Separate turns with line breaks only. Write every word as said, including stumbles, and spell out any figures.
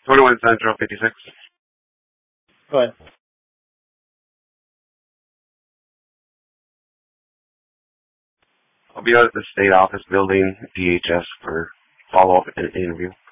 twenty-one Central, fifty-six.
Go ahead.
I'll be out at the state office building, D H S, for follow-up and interview.